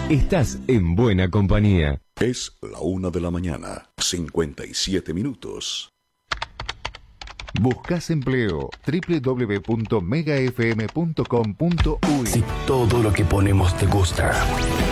Estás en buena compañía. Es la 1:00 a.m, 57 minutos. Buscas empleo. www.megafm.com.uy. Si todo lo que ponemos te gusta,